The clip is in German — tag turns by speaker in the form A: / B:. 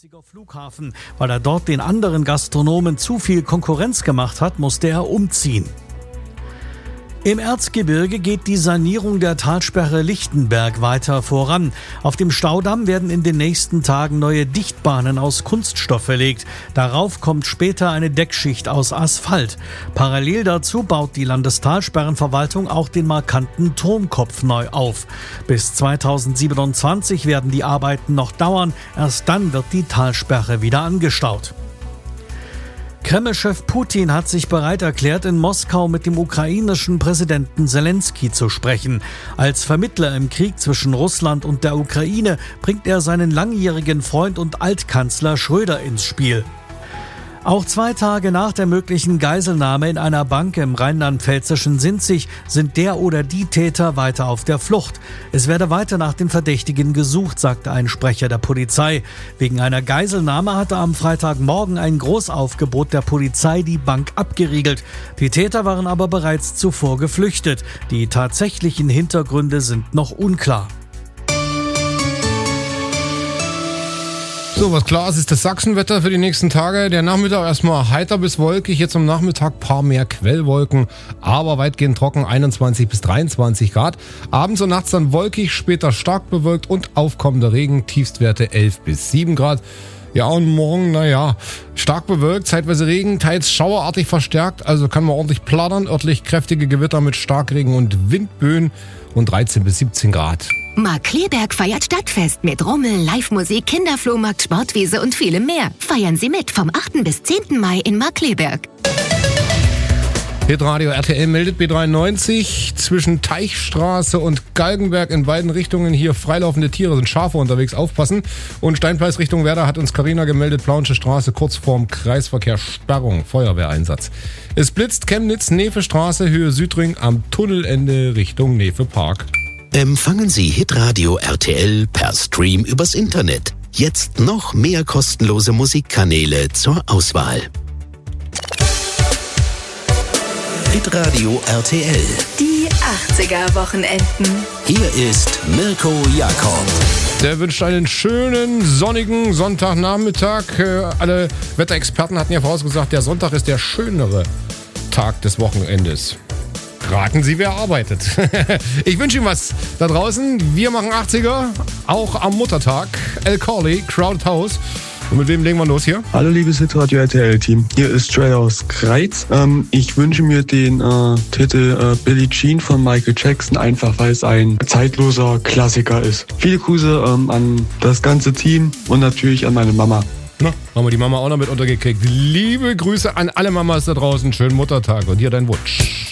A: Leipziger Flughafen. Weil er dort den anderen Gastronomen zu viel Konkurrenz gemacht hat, musste er umziehen. Im Erzgebirge geht die Sanierung der Talsperre Lichtenberg weiter voran. Auf dem Staudamm werden in den nächsten Tagen neue Dichtbahnen aus Kunststoff verlegt. Darauf kommt später eine Deckschicht aus Asphalt. Parallel dazu baut die Landestalsperrenverwaltung auch den markanten Turmkopf neu auf. Bis 2027 werden die Arbeiten noch dauern. Erst dann wird die Talsperre wieder angestaut. Kreml-Chef Putin hat sich bereit erklärt, in Moskau mit dem ukrainischen Präsidenten Selenskyj zu sprechen. Als Vermittler im Krieg zwischen Russland und der Ukraine bringt er seinen langjährigen Freund und Altkanzler Schröder ins Spiel. Auch 2 Tage nach der möglichen Geiselnahme in einer Bank im rheinland-pfälzischen Sinzig sind der oder die Täter weiter auf der Flucht. Es werde weiter nach den Verdächtigen gesucht, sagte ein Sprecher der Polizei. Wegen einer Geiselnahme hatte am Freitagmorgen ein Großaufgebot der Polizei die Bank abgeriegelt. Die Täter waren aber bereits zuvor geflüchtet. Die tatsächlichen Hintergründe sind noch unklar.
B: So, was klar ist das Sachsenwetter für die nächsten Tage. Der Nachmittag erstmal heiter bis wolkig, jetzt am Nachmittag paar mehr Quellwolken, aber weitgehend trocken, 21 bis 23 Grad. Abends und nachts dann wolkig, später stark bewölkt und aufkommender Regen, Tiefstwerte 11 bis 7 Grad. Ja, und morgen, stark bewölkt, zeitweise Regen, teils schauerartig verstärkt, also kann man ordentlich plattern, örtlich kräftige Gewitter mit Starkregen und Windböen und 13 bis 17 Grad.
C: Markkleeberg feiert Stadtfest mit Rummel, Live-Musik, Kinderflohmarkt, Sportwiese und vielem mehr. Feiern Sie mit vom 8. bis 10. Mai in Markkleeberg.
B: Hitradio RTL meldet B93 zwischen Teichstraße und Galgenberg in beiden Richtungen hier freilaufende Tiere, sind Schafe unterwegs, aufpassen. Und Steinpleis Richtung Werder hat uns Carina gemeldet, Plauensche Straße kurz vorm Kreisverkehr Sperrung, Feuerwehreinsatz. Es blitzt Chemnitz, Nefe-Straße, Höhe Südring am Tunnelende Richtung Nefe-Park.
D: Empfangen Sie Hitradio RTL per Stream übers Internet. Jetzt noch mehr kostenlose Musikkanäle zur Auswahl. Hitradio RTL.
E: Die 80er-Wochenenden.
D: Hier ist Mirko Jakob.
B: Der wünscht einen schönen, sonnigen Sonntagnachmittag. Alle Wetterexperten hatten ja vorausgesagt, der Sonntag ist der schönere Tag des Wochenendes. Raten Sie, wer arbeitet. Ich wünsche Ihnen was da draußen. Wir machen 80er, auch am Muttertag. El Corley, Crowded House. Und mit wem legen wir los hier?
F: Hallo liebes Hitradio RTL-Team, hier ist Trey aus Greiz. Ich wünsche mir den Titel Billie Jean von Michael Jackson, einfach weil es ein zeitloser Klassiker ist. Viele Grüße an das ganze Team und natürlich an meine Mama.
B: Na, haben wir die Mama auch noch mit untergekriegt. Liebe Grüße an alle Mamas da draußen, schönen Muttertag und hier dein Wunsch.